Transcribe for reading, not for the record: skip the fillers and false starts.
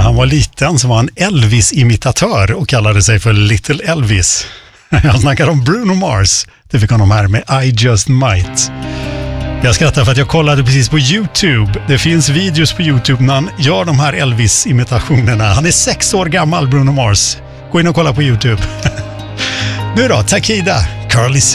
han var liten så var han Elvis-imitatör och kallade sig för Little Elvis. Jag snackar om Bruno Mars. Det fick honom här med I Just Might. Jag skrattar för att jag kollade precis på YouTube. Det finns videos på YouTube när han gör de här Elvis-imitationerna. Han är 6 år gammal, Bruno Mars. Gå in och kolla på YouTube. Nu då, Takida, Carly